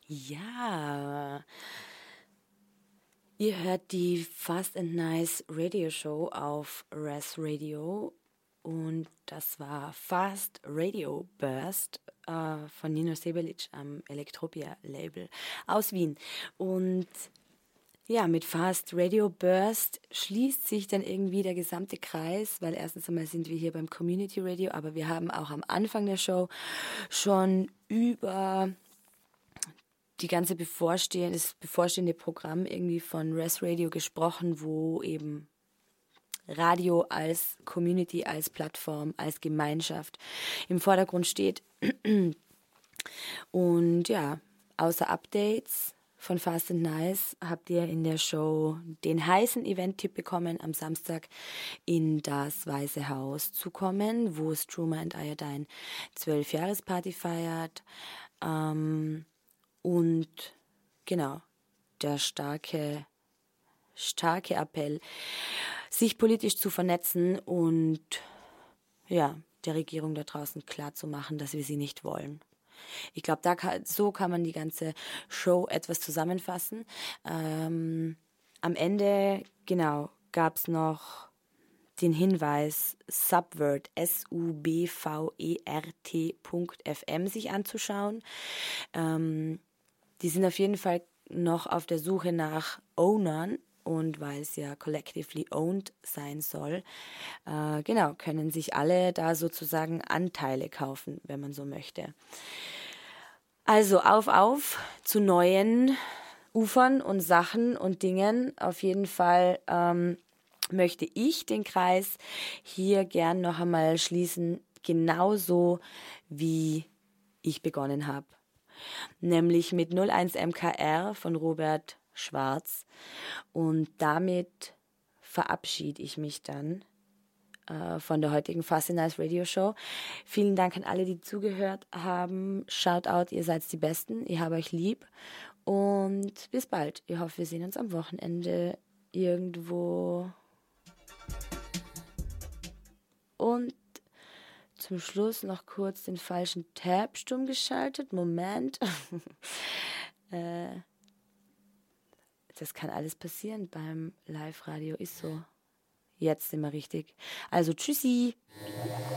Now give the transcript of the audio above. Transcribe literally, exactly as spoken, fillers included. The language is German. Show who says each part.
Speaker 1: Ja, ihr hört die Fast and Nice Radio Show auf Res Radio und das war Fast Radio Burst äh, von Nino Sebelic am Elektropia Label aus Wien. Und ja, mit Fast Radio Burst schließt sich dann irgendwie der gesamte Kreis, weil erstens einmal sind wir hier beim Community Radio, aber wir haben auch am Anfang der Show schon über die ganze bevorstehende, das bevorstehende Programm irgendwie von Res Radio gesprochen, wo eben Radio als Community, als Plattform, als Gemeinschaft im Vordergrund steht. Und ja, außer Updates von Fast and Nice habt ihr in der Show den heißen Event-Tipp bekommen, am Samstag in das Weiße Haus zu kommen, wo Struma and Iodine zwölf-Jahres-Party feiert. Ähm, und genau, der starke, starke Appell, sich politisch zu vernetzen und ja, der Regierung da draußen klarzumachen, dass wir sie nicht wollen. Ich glaube, da kann, so kann man die ganze Show etwas zusammenfassen. Ähm, am Ende, genau, gab es noch den Hinweis, Subvert, S U B V E R T Punkt F M sich anzuschauen. Ähm, die sind auf jeden Fall noch auf der Suche nach Ownern. Und weil es ja collectively owned sein soll, äh, genau, können sich alle da sozusagen Anteile kaufen, wenn man so möchte. Also auf, auf zu neuen Ufern und Sachen und Dingen. Auf jeden Fall ähm, möchte ich den Kreis hier gern noch einmal schließen, genauso wie ich begonnen habe. Nämlich mit null eins M K R von Robert Schwarz. Und damit verabschiede ich mich dann äh, von der heutigen Fast and Nice Radio Show. Vielen Dank an alle, die zugehört haben. Shout out, ihr seid die Besten. Ich habe euch lieb. Und bis bald. Ich hoffe, wir sehen uns am Wochenende irgendwo. Und zum Schluss noch kurz den falschen Tab stumm geschaltet. Moment. äh, das kann alles passieren beim Live-Radio. Ist so. Jetzt sind wir richtig. Also tschüssi.